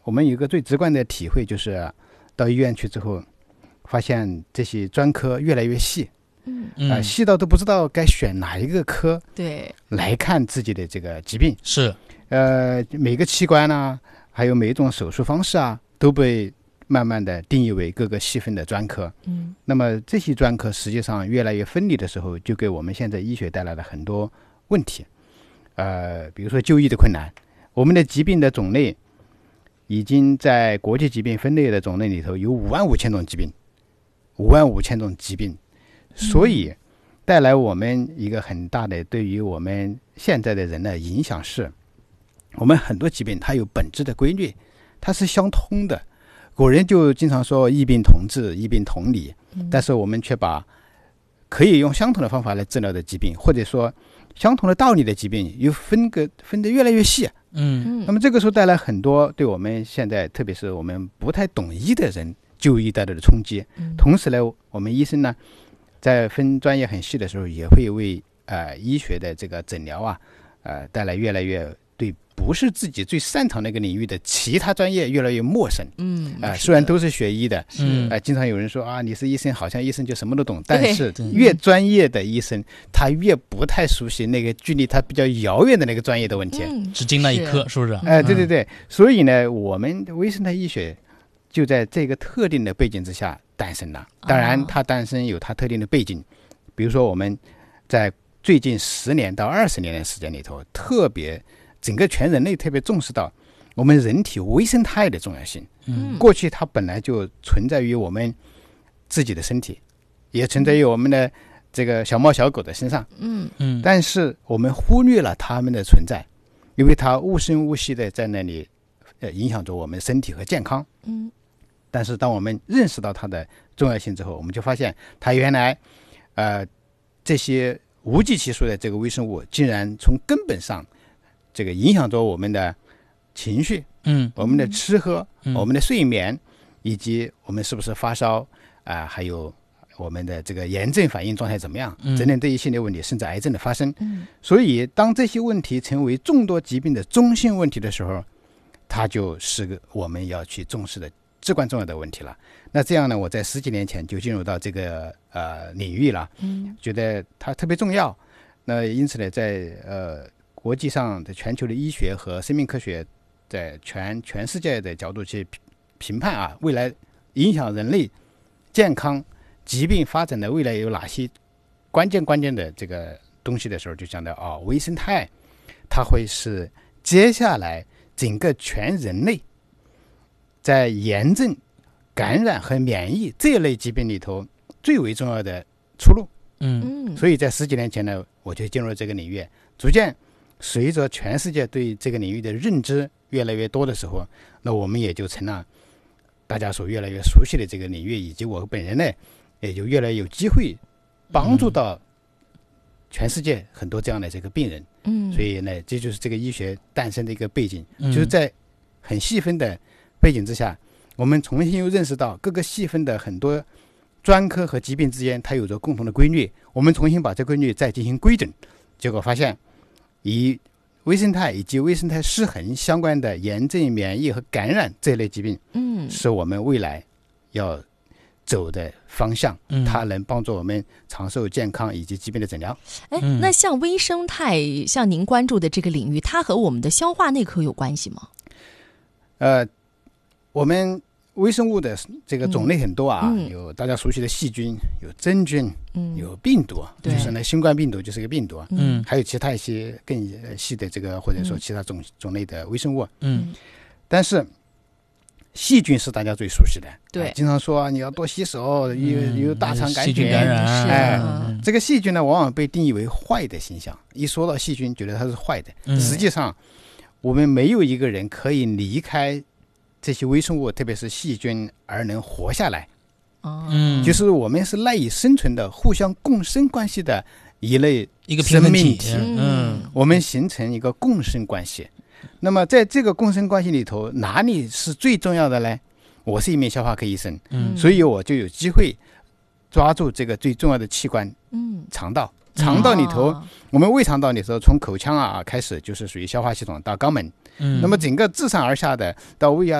我们有一个最直观的体会，就是到医院去之后，发现这些专科越来越细，细到都不知道该选哪一个科对来看自己的这个疾病。 是， 每个器官啊，还有每一种手术方式啊，都被慢慢的定义为各个细分的专科。那么这些专科实际上越来越分离的时候，就给我们现在医学带来了很多问题。比如说就医的困难，我们的疾病的种类已经在国际疾病分类的种类里头有55000种疾病，55000种疾病，所以带来我们一个很大的对于我们现在的人的影响是，我们很多疾病它有本质的规律，它是相通的。古人就经常说异病同治，异病同理，但是我们却把可以用相同的方法来治疗的疾病，或者说相同的道理的疾病，又分得越来越细。那么这个时候带来很多对我们现在特别是我们不太懂医的人就医带来的冲击。同时呢，我们医生呢在分专业很细的时候，也会为医学的这个诊疗带来越来越对不是自己最擅长的一个领域的其他专业越来越陌生。虽然都是学医的，经常有人说你是医生，好像医生就什么都懂，但是越专业的医生他越不太熟悉那个距离他比较遥远的那个专业的问题， 只经那一科，是不是？ 对，所以呢，我们微生态医学就在这个特定的背景之下诞生了。当然它诞生有它特定的背景，比如说我们在最近10年到20年的时间里头，特别整个全人类特别重视到我们人体微生态的重要性。过去它本来就存在于我们自己的身体，也存在于我们的这个小猫小狗的身上。但是我们忽略了它们的存在，因为它无声无息的在那里影响着我们身体和健康。但是当我们认识到它的重要性之后，我们就发现它原来这些无计其数的这个微生物竟然从根本上这个影响着我们的情绪，我们的吃喝，我们的睡眠，以及我们是不是发烧还有我们的这个炎症反应状态怎么样，等等这一系列问题，甚至癌症的发生。所以当这些问题成为众多疾病的中心问题的时候，它就是个我们要去重视的至关重要的问题了。那这样呢，我在10几年前就进入到这个领域了，觉得它特别重要。那因此呢，在国际上的全球的医学和生命科学，在全世界的角度去评判未来影响人类健康疾病发展的未来有哪些关键的这个东西的时候，就讲到微生态它会是接下来整个全人类在炎症、感染和免疫这一类疾病里头最为重要的出路。所以在10几年前呢，我就进入了这个领域。逐渐随着全世界对这个领域的认知越来越多的时候，那我们也就成了大家所越来越熟悉的这个领域，以及我本人呢也就越来越有机会帮助到全世界很多这样的这个病人。所以呢，这就是这个医学诞生的一个背景，就是在很细分的背景之下，我们重新又认识到各个细分的很多专科和疾病之间它有着共同的规律，我们重新把这规律再进行规整，结果发现以微生态以及微生态失衡相关的炎症、免疫和感染这类疾病，是我们未来要走的方向，它能帮助我们长寿健康以及疾病的诊疗。 那像微生态，像您关注的这个领域，它和我们的消化内科有关系吗？ 我们微生物的这个种类很多有大家熟悉的细菌，有真菌，有病毒，就是呢新冠病毒就是个病毒，还有其他一些更细的这个或者说其他种类的微生物。但是细菌是大家最熟悉的， 对， 经常说你要多洗手，有大肠杆菌， 细菌感染。 这个细菌呢，往往被定义为坏的形象。一说到细菌，觉得它是坏的。实际上，我们没有一个人可以离开这些微生物，特别是细菌而能活下来。就是我们是赖以生存的、互相共生关系的一个生命体。我们形成一个共生关系。那么在这个共生关系里头，哪里是最重要的呢？我是一名消化科医生，所以我就有机会抓住这个最重要的器官，肠道。肠道里头，我们胃肠道里头，从口腔开始就是属于消化系统到肛门，那么整个自上而下的到胃